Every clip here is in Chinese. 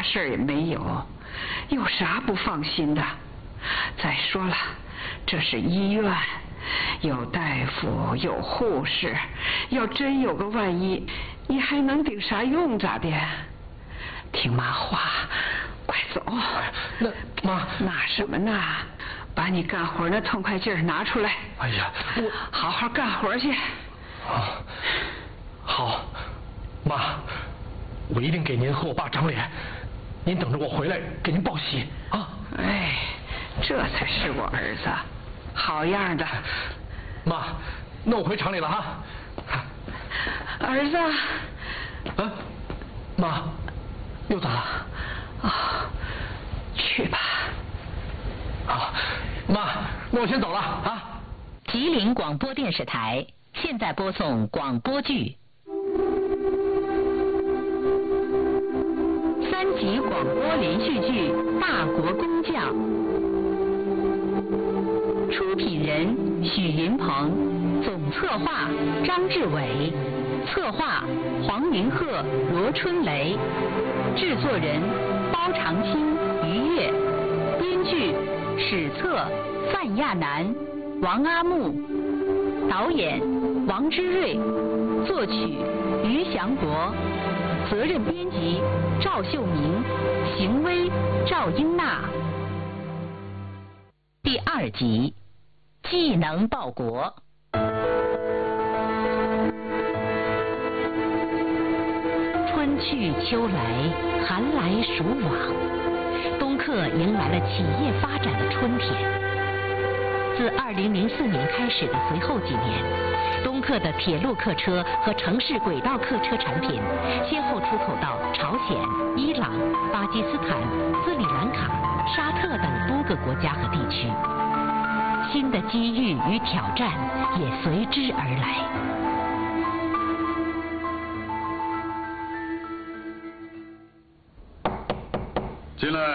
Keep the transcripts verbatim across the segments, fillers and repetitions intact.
事儿也没有，有啥不放心的？再说了，这是医院，有大夫，有护士，要真有个万一，你还能顶啥用咋的？听妈话，快走。 那妈， 拿什么呢？把你干活那痛快劲儿拿出来。 哎呀，我好好干活去。 啊，好，妈，我一定给您和我爸长脸。您等着我回来给您报喜啊！ 哎，这才是我儿子，好样的。 妈，那我回厂里了哈。 儿子。 啊，妈，又咋了？ 啊，去吧。 好，妈，那我先走了啊。 吉林广播电视台现在播送广播剧三集广播连续剧《大国工匠》，出品人许云鹏，总策划张志伟，策划黄明鹤、罗春雷，制作人包长青、于越，编剧史策、范亚楠、王阿木，导演王之瑞，作曲于祥国，责任编辑赵秀明，邢薇、赵英娜。第二集，技能报国。春去秋来，寒来暑往，东客迎来了企业发展的春天。自二零零四年开始的随后几年，东客的铁路客车和城市轨道客车产品先后出口到朝鲜、伊朗、巴基斯坦、斯里兰卡、沙特等多个国家和地区。新的机遇与挑战也随之而来。 进来。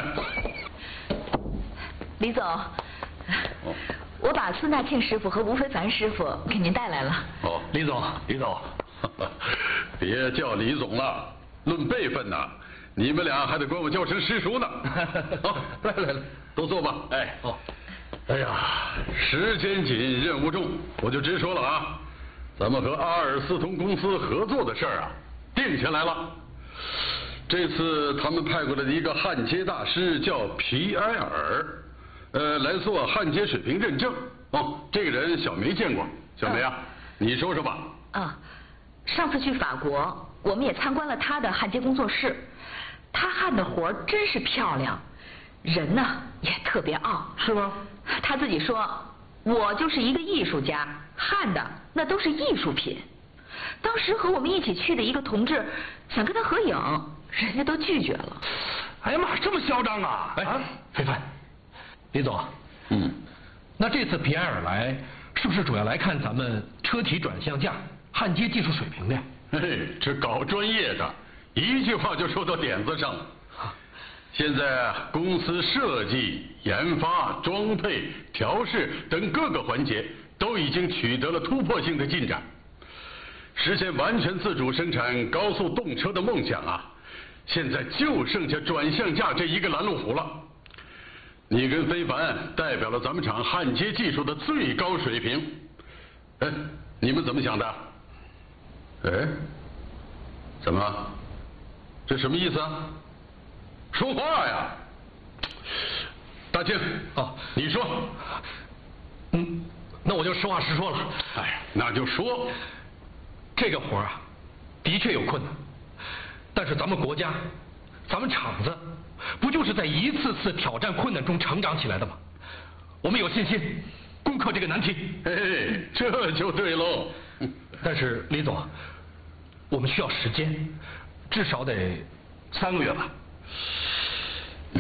李总， 哦， 我把孙大庆师傅和吴非凡师傅给您带来了。 哦， 李总，李总， 别叫李总了，论辈分呐，你们俩还得管我叫声师叔呢。好，来来来，都坐吧。哎，哦，哎呀，时间紧，任务重，我就直说了啊，咱们和阿尔斯通公司合作的事儿啊，定下来了。这次他们派过来的一个焊接大师叫皮埃尔，呃，来做焊接水平认证。哦，这个人小梅见过，小梅啊，嗯、你说说吧。 啊，上次去法国，我们也参观了他的焊接工作室，他焊的活真是漂亮，人呢也特别傲。 是吗？ 他自己说，我就是一个艺术家，焊的那都是艺术品。当时和我们一起去的一个同志想跟他合影，人家都拒绝了。 哎呀妈，这么嚣张啊！哎，非凡，李总， 嗯， 那这次皮埃尔来，是不是主要来看咱们车体转向架焊接技术水平的呀？ 嘿，这搞专业的，一句话就说到点子上了。现在公司设计、研发、装配、调试等各个环节都已经取得了突破性的进展。实现完全自主生产高速动车的梦想啊，现在就剩下转向架这一个拦路虎了。你跟非凡代表了咱们厂焊接技术的最高水平，哎，你们怎么想的？哎，怎么？这什么意思啊？说话呀！大庆， 哦， 你说。 嗯，那我就实话实说了。 哎，那就说。 这个活啊，的确有困难，但是咱们国家，咱们厂子，不就是在一次次挑战困难中成长起来的吗？我们有信心攻克这个难题。 嘿，这就对喽。 但是李总，我们需要时间，至少得三个月吧。 嗯，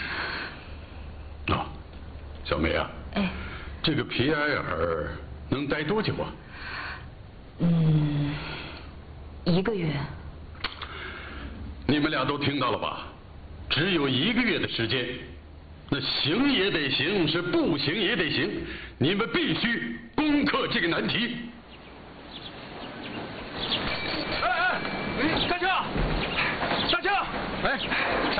哦，小梅啊， 哎， 这个皮埃尔能待多久啊？ 嗯，一个月。 你们俩都听到了吧？只有一个月的时间，那行也得行，是不行也得行，你们必须攻克这个难题。 哎哎，大庆，大庆，哎。